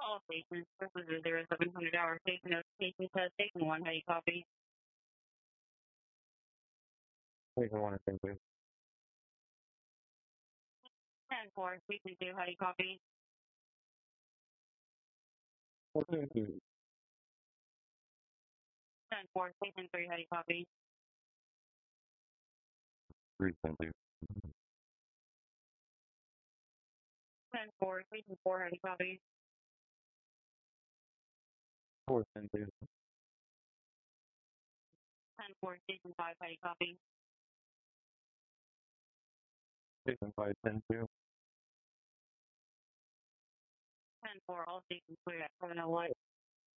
All stations, Cruiser 0700 hour station notification test, station 1, how you copy? Station 1 is in two. 10-4, station 2, how you copy? 14-2. 10-4, station 3, how you copy? 3-2. 10-4, station 4, how you copy? 4-2. 10-4, station 5, how you copy? Station 5-2. 10-4, all stations clear at 701.